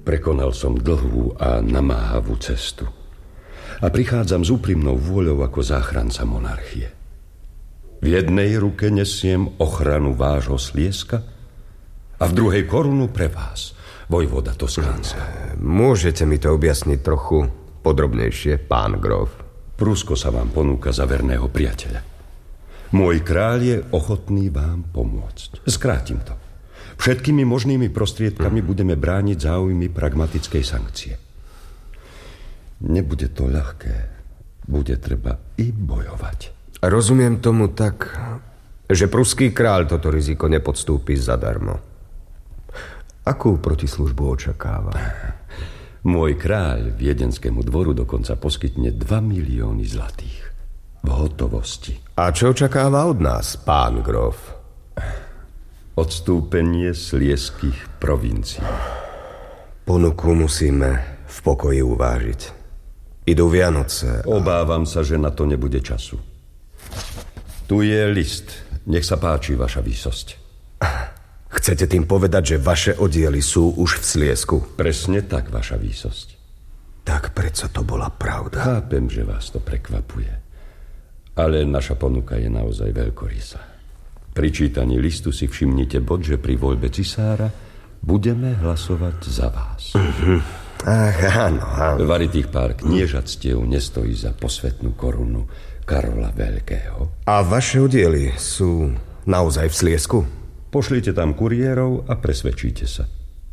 Prekonal som dlhú a namáhavú cestu. A prichádzam s úprimnou vôľou ako záchranca monarchie. V jednej ruke nesiem ochranu vášho Slieska a v druhej korunu pre vás, vojvoda Toskánska. Môžete mi to objasniť trochu podrobnejšie, pán Grof? Prúsko sa vám ponúka za verného priateľa. Môj kráľ je ochotný vám pomôcť. Skrátim to. Všetkými možnými prostriedkami budeme brániť záujmy pragmatickej sankcie. Nebude to ľahké. Bude treba i bojovať. Rozumiem tomu tak, že pruský kráľ toto riziko nepodstúpi zadarmo. Akú protislužbu očakáva? Môj kráľ viedenskému dvoru dokonca poskytne 2 milióny zlatých v hotovosti. A čo očakáva od nás, pán Grof? Odstúpenie slieských provincií. Ponuku musíme v pokoji uvážiť. Idú Vianoce. Obávam sa, že na to nebude času. Tu je list. Nech sa páči, vaša výsosť. Chcete tým povedať, že vaše oddiely sú už v Sliesku? Presne tak, vaša výsosť. Tak predsa to bola pravda. Chápem, že vás to prekvapuje. Ale naša ponuka je naozaj veľkorysá. Pri čítaní listu si všimnite bod, že pri voľbe cisára budeme hlasovať za vás. Ach, áno. Varitých pár kniežatstiev nestojí za posvetnú korunu Karola Veľkého. A vaše oddiely sú naozaj v Sliesku? Pošlite tam kuriérov a presvedčíte sa.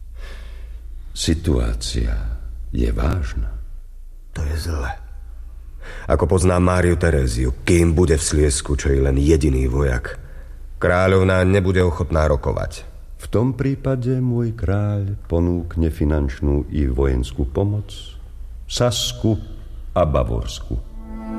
Situácia je vážna. To je zle. Ako poznám Máriu Teréziu, kým bude v Sliesku, čo je len jediný vojak, kráľovná nebude ochotná rokovať. V tom prípade môj kráľ ponúkne finančnú i vojenskú pomoc Sasku a Bavorsku.